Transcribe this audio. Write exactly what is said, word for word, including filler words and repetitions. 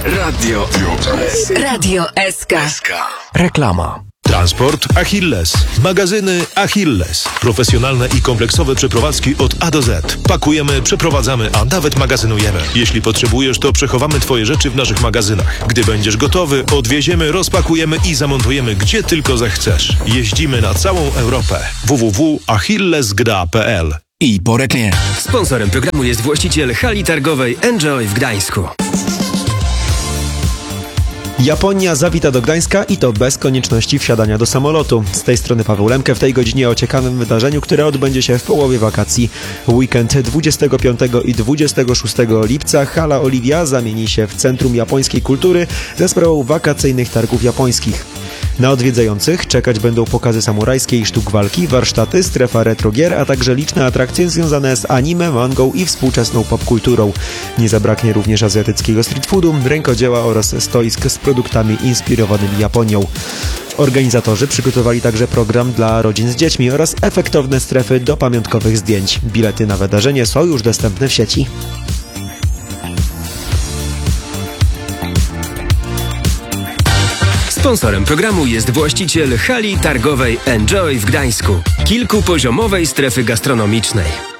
Radio S. Radio S K. Reklama. Transport Achilles. Magazyny Achilles. Profesjonalne i kompleksowe przeprowadzki od A do Z. Pakujemy, przeprowadzamy, a nawet magazynujemy. Jeśli potrzebujesz, to przechowamy Twoje rzeczy w naszych magazynach. Gdy będziesz gotowy, odwieziemy, rozpakujemy i zamontujemy gdzie tylko zechcesz. Jeździmy na całą Europę. w w w kropka achilles g d a kropka p l. I po reklamie. Sponsorem programu jest właściciel hali targowej Enjoy w Gdańsku. Japonia zawita do Gdańska i to bez konieczności wsiadania do samolotu. Z tej strony Paweł Lemke w tej godzinie o ciekawym wydarzeniu, które odbędzie się w połowie wakacji. Weekend dwudziestego piątego i dwudziestego szóstego lipca hala Oliwia zamieni się w centrum japońskiej kultury ze sprawą wakacyjnych targów japońskich. Na odwiedzających czekać będą pokazy samurajskie i sztuk walki, warsztaty, strefa retro gier, a także liczne atrakcje związane z anime, mangą i współczesną popkulturą. Nie zabraknie również azjatyckiego street foodu, rękodzieła oraz stoisk z produktami inspirowanymi Japonią. Organizatorzy przygotowali także program dla rodzin z dziećmi oraz efektowne strefy do pamiątkowych zdjęć. Bilety na wydarzenie są już dostępne w sieci. Sponsorem programu jest właściciel hali targowej Enjoy w Gdańsku, kilkupoziomowej strefy gastronomicznej.